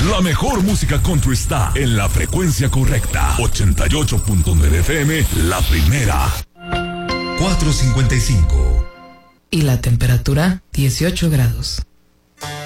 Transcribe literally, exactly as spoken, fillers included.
La mejor música country está en la frecuencia correcta. ochenta y ocho punto nueve F M, la primera. cuatrocientos cincuenta y cinco. Y la temperatura, dieciocho grados.